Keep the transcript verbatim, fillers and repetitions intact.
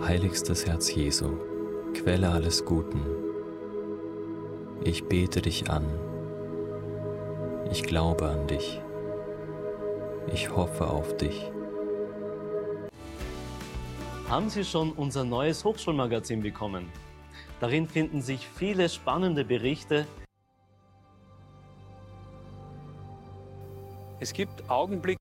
Heiligstes Herz Jesu, Quelle alles Guten, ich bete dich an, ich glaube an dich, ich hoffe auf dich. Haben Sie schon unser neues Hochschulmagazin bekommen? Darin finden sich viele spannende Berichte. Es gibt Augenblicke